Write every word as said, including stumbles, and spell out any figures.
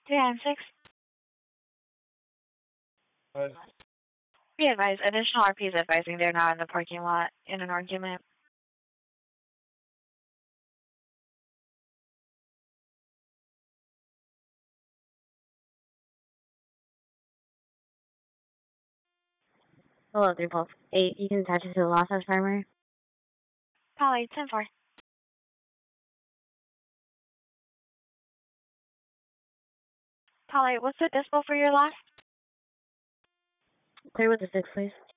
three nine six. Be advised, additional R P is advising they're now in the parking lot in an argument. Hello, three Pulse eight. You can attach it to the Lost House primary. Polly, ten four. Polly, what's the dispo for your last? Clear with the six, please.